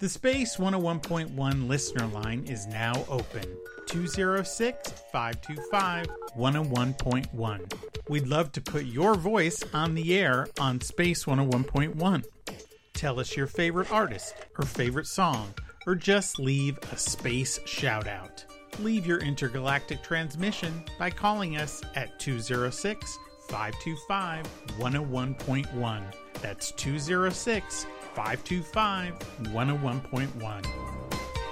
The Space 101.1 listener line is now open. 206-525-101.1. We'd love to put your voice on the air on Space 101.1. Tell us your favorite artist or favorite song, or just leave a space shout out. Leave your intergalactic transmission by calling us at 206-525-101.1. That's 206-525-101.1.